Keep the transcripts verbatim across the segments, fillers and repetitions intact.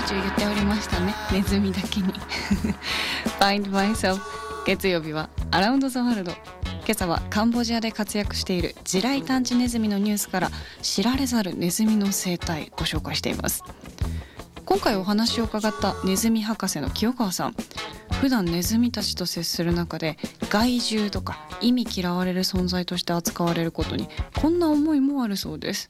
中言っておりましたね、ネズミだけにFind myself 月曜日は Around the World。 今朝はカンボジアで活躍している地雷探知ネズミのニュースから知られざるネズミの生態ご紹介しています。今回お話を伺ったネズミ博士の清川さん、普段ネズミたちと接する中で害獣とか意味嫌われる存在として扱われることにこんな思いもあるそうです。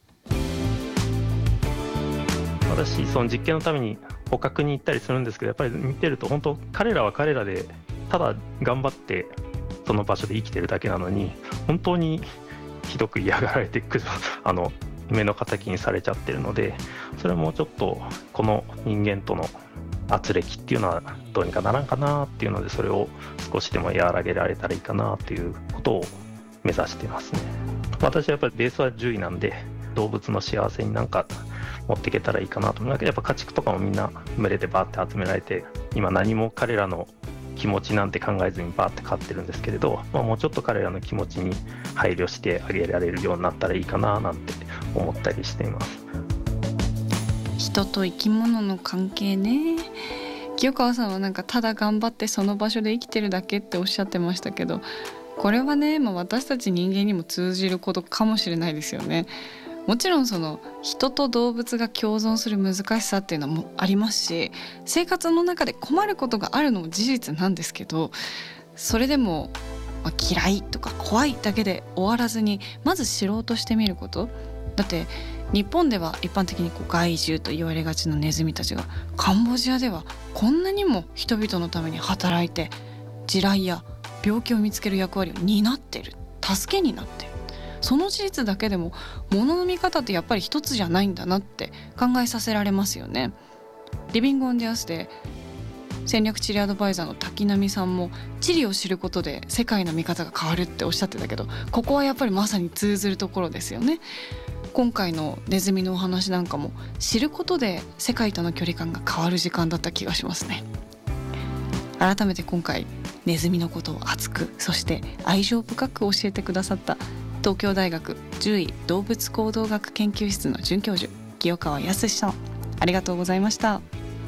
私その実験のために捕獲に行ったりするんですけど、やっぱり見てると本当彼らは彼らでただ頑張ってその場所で生きてるだけなのに、本当にひどく嫌がられてくるあの目の敵にされちゃってるので、それはもうちょっとこの人間との圧力っていうのはどうにかならんかなっていうので、それを少しでも和らげられたらいいかなっていうことを目指してますね。私はやっぱりベースは獣医なんで、動物の幸せになんか持っていけたらいいかなと思うけど、やっぱ家畜とかもみんな群れでバーって集められて、今何も彼らの気持ちなんて考えずにバーって飼ってるんですけれど、まあ、もうちょっと彼らの気持ちに配慮してあげられるようになったらいいかななんて思ったりしています。 人と生き物の関係ね。清川さんはなんかただ頑張ってその場所で生きてるだけっておっしゃってましたけど、これはね、まあ、私たち人間にも通じることかもしれないですよね。もちろんその人と動物が共存する難しさっていうのもありますし、生活の中で困ることがあるのも事実なんですけど、それでも、まあ、嫌いとか怖いだけで終わらずに、まず知ろうとしてみること。だって日本では一般的にこう害獣と言われがちなネズミたちが、カンボジアではこんなにも人々のために働いて地雷や病気を見つける役割を担っている、助けになっている。その事実だけでも物の見方ってやっぱり一つじゃないんだなって考えさせられますよね。リビングオンディアースで戦略地理アドバイザーの滝波さんも、地理を知ることで世界の見方が変わるっておっしゃってたけど、ここはやっぱりまさに通ずるところですよね。今回のネズミのお話なんかも、知ることで世界との距離感が変わる時間だった気がしますね。改めて今回ネズミのことを熱く、そして愛情深く教えてくださった東京大学獣医動物行動学研究室の准教授清川康さん、ありがとうございました。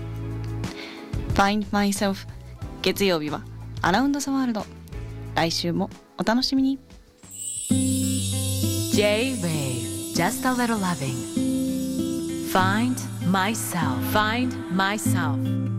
Find myself 月曜日は Around the World。 来週もお楽しみに。 J-Wave Just a little loving. Find myself. Find myself.